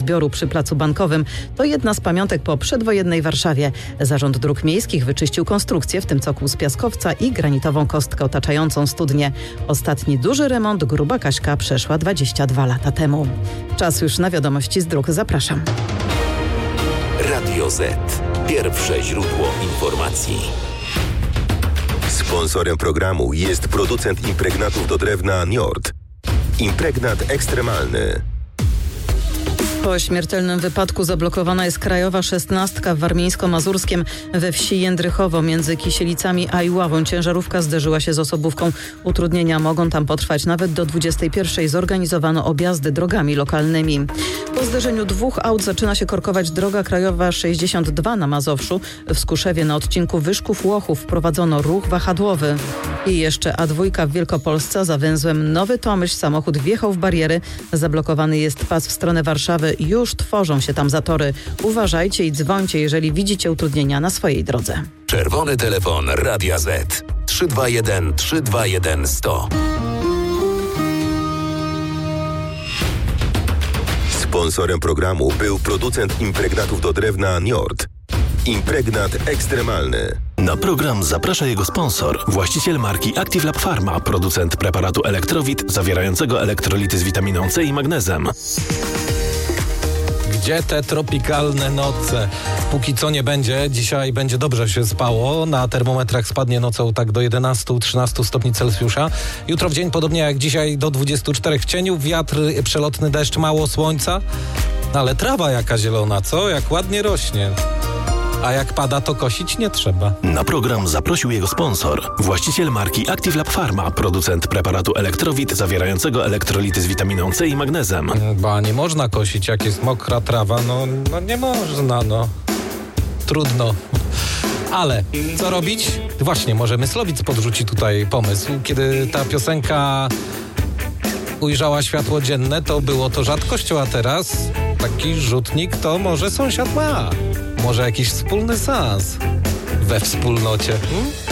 odbioru przy Placu Bankowym to jedna z pamiątek po przedwojennej Warszawie. Zarząd Dróg Miejskich wyczyścił konstrukcję, w tym cokół z piaskowca i granitową kostkę otaczającą studnię. Ostatni duży remont Gruba Kaśka przeszła 22 lata temu. Czas już na wiadomości z dróg. Zapraszam. Radio Z. Pierwsze źródło informacji. Sponsorem programu jest producent impregnatów do drewna Njord. Impregnat ekstremalny. Po śmiertelnym wypadku zablokowana jest krajowa 16 w Warmińsko-Mazurskiem we wsi Jędrychowo między Kisielicami a Iławą. Ciężarówka zderzyła się z osobówką. Utrudnienia mogą tam potrwać nawet do 21. Zorganizowano objazdy drogami lokalnymi. Po zderzeniu dwóch aut zaczyna się korkować droga krajowa 62 na Mazowszu. W Skuszewie na odcinku Wyszków-Łochów wprowadzono ruch wahadłowy. I jeszcze A2 w Wielkopolsce za węzłem Nowy Tomyśl samochód wjechał w bariery. Zablokowany jest pas w stronę Warszawy. Już tworzą się tam zatory. Uważajcie i dzwońcie, jeżeli widzicie utrudnienia na swojej drodze. Czerwony telefon Radia Z. 321 321 100. Sponsorem programu był producent impregnatów do drewna Njord. Impregnat ekstremalny. Na program zaprasza jego sponsor, właściciel marki Active Lab Pharma, producent preparatu Elektrowit zawierającego elektrolity z witaminą C i magnezem. Gdzie te tropikalne noce? Póki co nie będzie. Dzisiaj będzie dobrze się spało. Na termometrach spadnie nocą tak do 11-13 stopni Celsjusza. Jutro w dzień, podobnie jak dzisiaj, do 24 w cieniu. Wiatr, przelotny deszcz, mało słońca. Ale trawa jaka zielona, co? Jak ładnie rośnie. A jak pada, to kosić nie trzeba. Na program zaprosił jego sponsor, właściciel marki Active Lab Pharma, producent preparatu Elektrowit zawierającego elektrolity z witaminą C i magnezem. Ba, nie można kosić, jak jest mokra trawa. No nie można, no. Trudno. Ale co robić? Właśnie, może Myslowic podrzuci tutaj pomysł. Kiedy ta piosenka ujrzała światło dzienne, to było to rzadkością, a teraz taki rzutnik to może sąsiad ma. Może jakiś wspólny sens we wspólnocie.